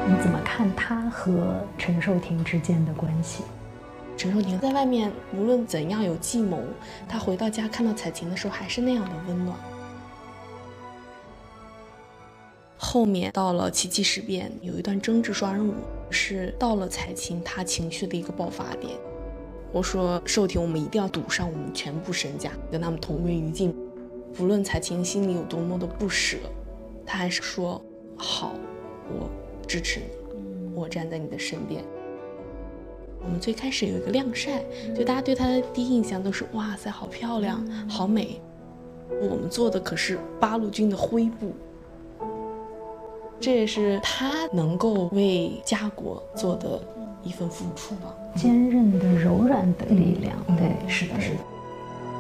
你怎么看他和陈寿廷之间的关系？ 陈寿廷在外面无论怎样有计谋，他回到家看到彩琴的时候还是那样的温暖。后面到了七七事变，有一段争执双人舞，是到了彩琴她情绪的一个爆发点。我说寿廷，我们一定要赌上我们全部身家，跟他们同归于尽。不论彩琴心里有多么的不舍，他还是说好，我支持你，我站在你的身边。我们最开始有一个晾晒，就大家对她的第一印象都是哇塞，好漂亮，好美。我们做的可是八路军的灰布，这也是他能够为家国做的一份付出吧。 坚韧的、柔软的力量。对，是的，是的。